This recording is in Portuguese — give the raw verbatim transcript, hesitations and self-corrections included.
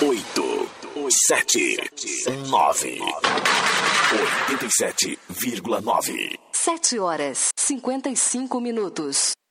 oito, sete, nove. oitenta e sete vírgula nove. Sete horas, cinquenta e cinco minutos.